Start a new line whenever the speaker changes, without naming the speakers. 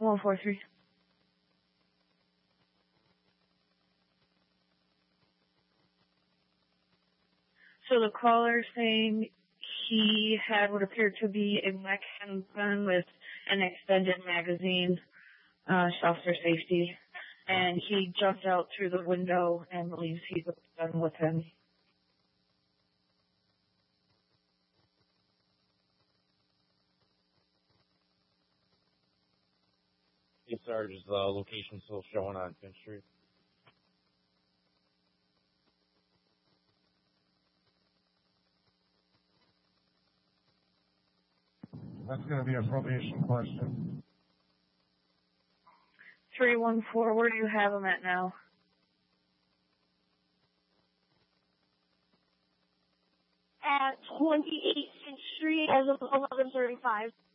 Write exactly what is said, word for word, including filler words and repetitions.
one four three. So the caller saying he had what appeared to be a black handgun with an extended magazine, uh, officer safety, and he jumped out through the window and believes he's got the gun with him.
Yes, Sarge, is the location still showing on Finch Street?
That's going to be a probation question.
three one four, where do you have him at now?
At twenty-eight Finch Street as of eleven thirty-five.